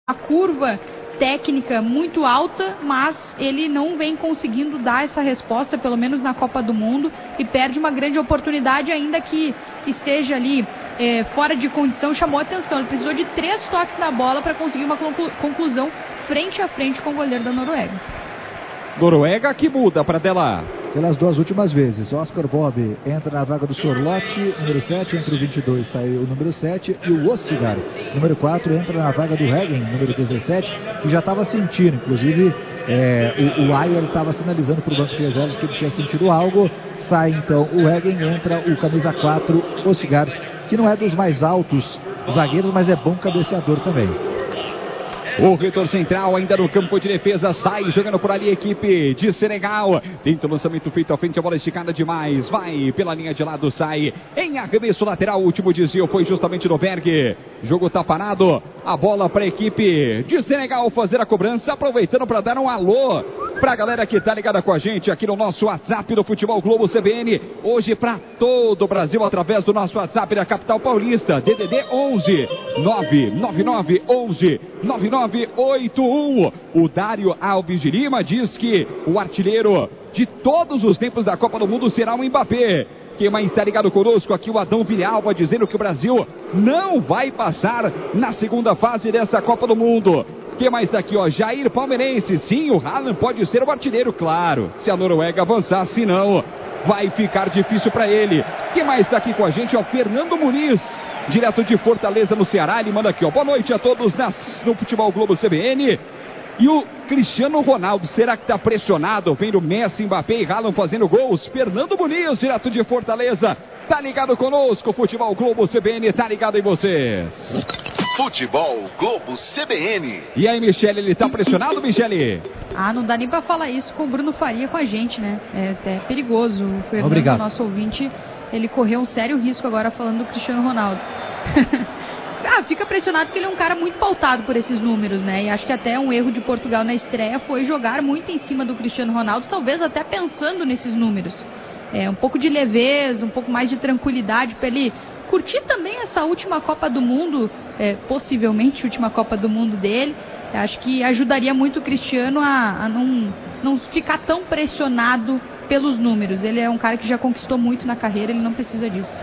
a curva técnica muito alta, mas ele não vem conseguindo dar essa resposta, pelo menos na Copa do Mundo, e perde uma grande oportunidade, ainda que esteja ali fora de condição. Chamou a atenção, ele precisou de 3 toques na bola para conseguir uma conclusão frente a frente com o goleiro da Noruega. Noruega que muda para Dela. Pelas 2 últimas vezes, Oscar Bob entra na vaga do Sorloth, número 7, entre o 22 saiu o número 7, e o Ostigar, número 4, entra na vaga do Hegen, número 17, que já estava sentindo, inclusive o Ayer estava sinalizando para o banco de reservas que ele tinha sentido algo. Sai então o Hegen, entra o camisa 4, Ostigar, que não é dos mais altos zagueiros, mas é bom cabeceador também. O retorno central ainda no campo de defesa, sai jogando por ali a equipe de Senegal. Tenta o lançamento feito à frente, a bola esticada demais, vai pela linha de lado, sai em arremesso lateral. O último desvio foi justamente no Berg. Jogo tá parado, a bola para a equipe de Senegal fazer a cobrança, aproveitando para dar um alô para a galera que tá ligada com a gente aqui no nosso WhatsApp do Futebol Globo CBN. Hoje para todo o Brasil através do nosso WhatsApp da capital paulista, DDD 11 999 11 9981. O Dário Alves de Lima diz que o artilheiro de todos os tempos da Copa do Mundo será o Mbappé. Quem mais está ligado conosco aqui? O Adão Villalba dizendo que o Brasil não vai passar na segunda fase dessa Copa do Mundo. Quem mais está aqui, ó? Jair Palmeirense. Sim, o Haaland pode ser o artilheiro, claro, se a Noruega avançar, se não, vai ficar difícil para ele. Quem mais está aqui com a gente? Ó, Fernando Muniz, direto de Fortaleza, no Ceará. Ele manda aqui, ó: boa noite a todos no Futebol Globo CBN. E o Cristiano Ronaldo, será que está pressionado? Vendo Messi, Mbappé e Haaland fazendo gols. Fernando Muniz, direto de Fortaleza, tá ligado conosco. Futebol Globo CBN, tá ligado em vocês. Futebol Globo CBN. E aí, Michele, ele tá pressionado, Michele? Não dá nem pra falar isso com o Bruno Faria com a gente, né? É até perigoso. O Fernando, obrigado. Nosso ouvinte, ele correu um sério risco agora falando do Cristiano Ronaldo. Fica pressionado porque ele é um cara muito pautado por esses números, né? E acho que até um erro de Portugal na estreia foi jogar muito em cima do Cristiano Ronaldo, talvez até pensando nesses números. Um pouco de leveza, um pouco mais de tranquilidade para ele curtir também essa última Copa do Mundo, possivelmente a última Copa do Mundo dele. Acho que ajudaria muito o Cristiano a não ficar tão pressionado pelos números. Ele é um cara que já conquistou muito na carreira, ele não precisa disso.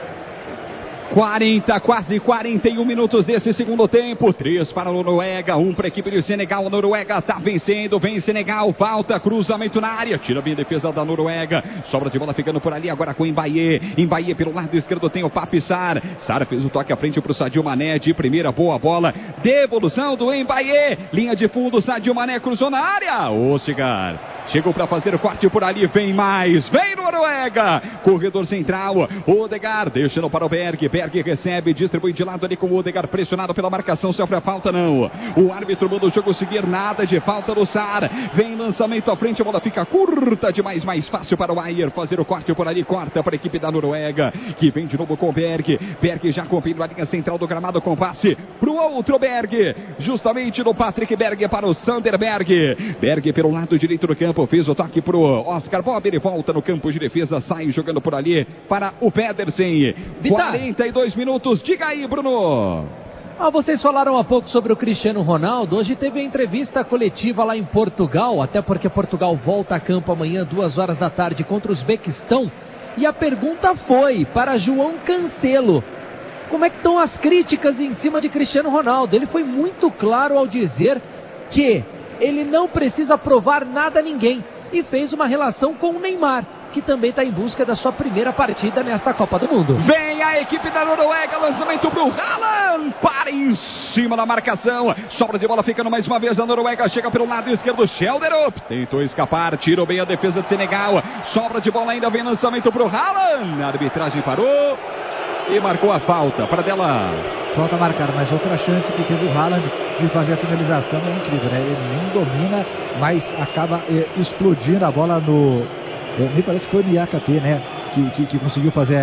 40, quase 41 minutos desse segundo tempo. 3 para a Noruega, 1 para a equipe de Senegal. A Noruega está vencendo, vem Senegal, falta, cruzamento na área, tira bem a defesa da Noruega, sobra de bola ficando por ali agora com Mbaye. Mbaye pelo lado esquerdo tem o Papi Sarr. Sarr fez o toque à frente para o Sadio Mané, de primeira, boa bola, devolução do Mbaye, linha de fundo, Sadio Mané cruzou na área, Ostigar chegou para fazer o corte por ali, vem mais, vem Noruega, corredor central, Odegaard deixando para o Berg. Berg recebe, distribui de lado ali com o Odegaard, pressionado pela marcação, sofre a falta, não. O árbitro manda o jogo seguir, nada de falta do Sarr. Vem lançamento à frente, a bola fica curta demais, mais fácil para o Ayer fazer o corte por ali, corta para a equipe da Noruega, que vem de novo com o Berg. Berg já cumprindo a linha central do gramado com passe para o outro Berg, justamente no Patrick Berg para o Sander Berg. Berg pelo lado direito do campo, fez o toque para o Oscar Bob, ele volta no campo de defesa, sai jogando por ali para o Pedersen. 42 minutos, diga aí, Bruno. Vocês falaram há pouco sobre o Cristiano Ronaldo. Hoje teve a entrevista coletiva lá em Portugal, até porque Portugal volta a campo amanhã, 2 horas da tarde, contra o Uzbequistão. E a pergunta foi para João Cancelo: como é que estão as críticas em cima de Cristiano Ronaldo? Ele foi muito claro ao dizer que ele não precisa provar nada a ninguém, e fez uma relação com o Neymar, que também está em busca da sua primeira partida nesta Copa do Mundo. Vem a equipe da Noruega, lançamento para o Haaland, para em cima da marcação, sobra de bola ficando mais uma vez a Noruega, chega pelo lado esquerdo, Schelderup tentou escapar, tirou bem a defesa de Senegal, sobra de bola ainda, vem lançamento para o Haaland, a arbitragem parou e marcou a falta para Dela. Falta marcada, mas outra chance que teve o Haaland de fazer a finalização é incrível, né? Ele nem domina, mas acaba explodindo a bola no... me parece que foi o Niakate, né? Que conseguiu fazer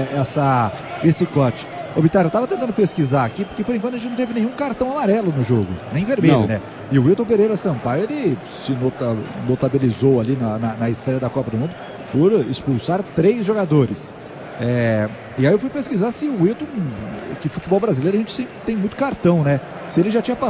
esse corte. Ô, Vitória, eu estava tentando pesquisar aqui, porque por enquanto a gente não teve nenhum cartão amarelo no jogo, nem vermelho, né? E o Wilton Pereira Sampaio, ele se notabilizou ali na estreia da Copa do Mundo por expulsar 3 jogadores. E aí eu fui pesquisar se o Wilton, que futebol brasileiro a gente sempre tem muito cartão, né? Se ele já tinha passado